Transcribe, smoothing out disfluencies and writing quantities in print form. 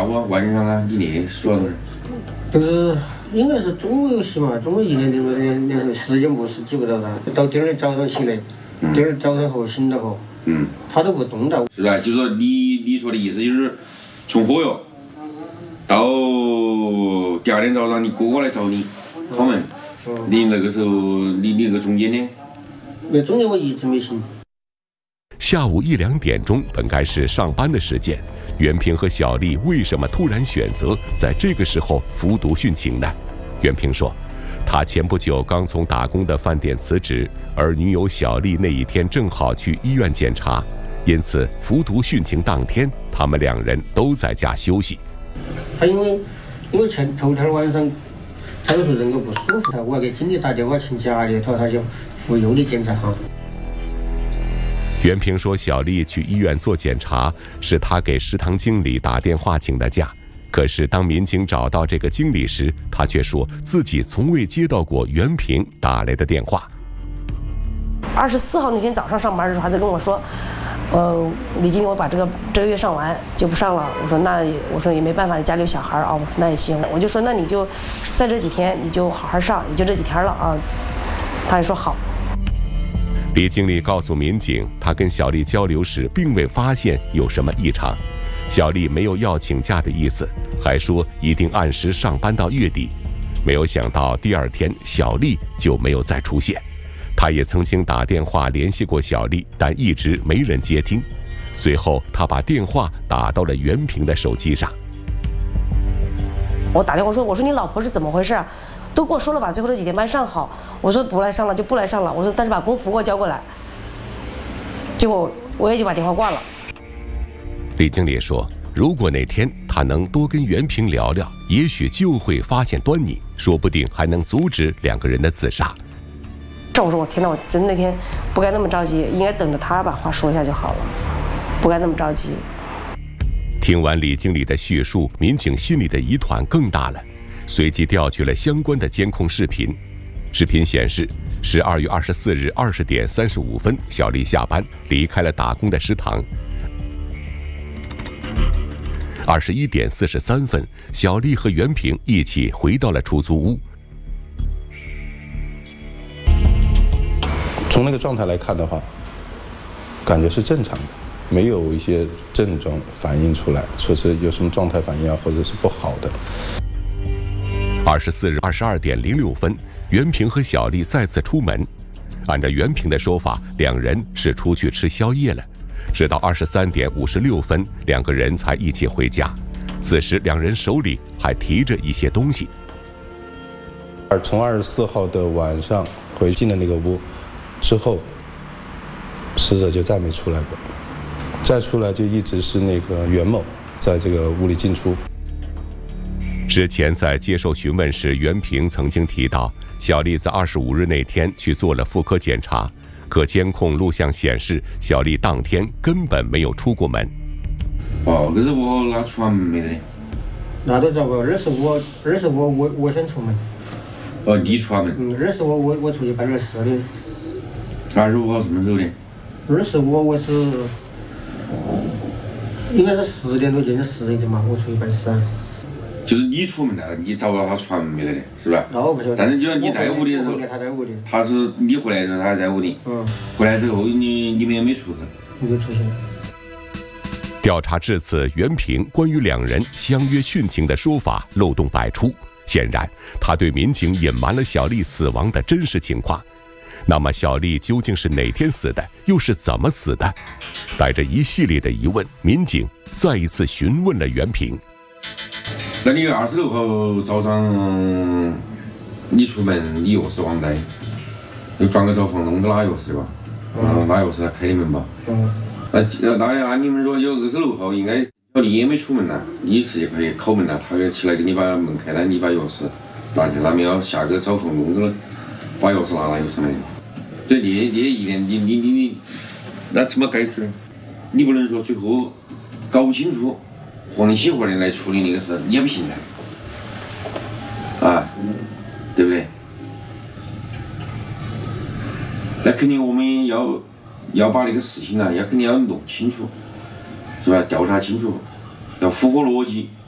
下午啊、晚上啊，你那耍了？ 就是应该是中午游戏嘛，中午1点时间不是记不到了。到第二天早上起来，第二天早上后醒了后，他都不动了。 是吧？就是说你说的意思就是从火药到第二天早上，你哥哥来找你敲门，你那个时候你那个中间呢？ 那中间我一直没醒。 下午1、2点钟本该是上班的时间，袁平和小丽为什么突然选择在这个时候服毒殉情呢？袁平说，他前不久刚从打工的饭店辞职，而女友小丽那一天正好去医院检查，因此服毒殉情当天，他们2人都在家休息。 他因为头天晚上他就说人个不舒服，我还给经理打电话请假的，他就赴又的检查哈。 袁平说，小丽去医院做检查是他给食堂经理打电话请的假，可是当民警找到这个经理时，他却说自己从未接到过袁平打来的电话。 24号那天早上上班的时候，他在跟我说，李经理，我把这个月上完就不上了。我说也没办法，你家里有小孩啊。我说那也行，我就说那你就在这几天你就好好上，也就这几天了啊。他也说好。 李经理告诉民警，他跟小丽交流时并未发现有什么异常，小丽没有要请假的意思，还说一定按时上班到月底。没有想到第2天小丽就没有再出现。他也曾经打电话联系过小丽，但一直没人接听。随后他把电话打到了袁平的手机上。 我打电话说，我说你老婆是怎么回事啊？都跟我说了，把最后这几天班上好。我说不来上了就不来上了。我说但是把工服给我交过来。结果我也就把电话挂了。 李经理说，如果那天他能多跟袁平聊聊，也许就会发现端倪，说不定还能阻止2个人的自杀。 我说我天哪，我真那天不该那么着急，应该等着他把话说一下就好了，不该那么着急。 听完李经理的叙述，民警心里的疑团更大了，随即调取了相关的监控视频。视频显示，12月24日20点35分，小丽下班离开了打工的食堂。21点43分，小丽和袁平一起回到了出租屋。 从那个状态来看的话，感觉是正常的，没有一些症状反映出来，说是有什么状态反应啊，或者是不好的。 24日22点06分，袁平和小丽再次出门。按照袁平的说法，2人是出去吃宵夜了。直到23点56分，2个人才一起回家。此时2人手里还提着一些东西。 从24号的晚上回进了那个屋之后，死者就再没出来过，再出来就一直是那个袁某在这个屋里进出。 之前在接受询问时，袁平曾经提到，小丽在25日那天去做了妇科检查，可监控录像显示，小丽当天根本没有出过门。 可是我哪出完门没得？ 那都糟糕，25我先出门。 你出完门 ？25我出去办点事的。 25号什么时候的 ？25我是应该是10点多，接近11点嘛，我出去办事。 就是你出门了，你找不到他出完门没得的，是吧？ 那我不晓得。 但是就像你在屋里的时候， 他在屋里。 他是你回来的时候，他还在屋里。回来之后你们也没出去。 没出去。 调查至此，袁平关于2人相约殉情的说法漏洞百出。显然，他对民警隐瞒了小丽死亡的真实情况。那么，小丽究竟是哪天死的？又是怎么死的？带着一系列的疑问，民警再一次询问了袁平。 那你26号早上你出门，你钥匙忘带，就装个手放弄个拉钥匙的吧？拉钥匙开的门吧？那按你们说，有26号应该你也没出门呐，你直接可以敲门呐，他起来给你把门开了，你把钥匙拿去，那边要下个找缝弄个把钥匙拿了又上来。对，你一点你那怎么该死呢？你不能说最后搞不清楚，和你媳妇的来处理那个事，你也不行的，对不对？那肯定我们要把那个事情啊，肯定要弄清楚，是吧？调查清楚，要符合逻辑，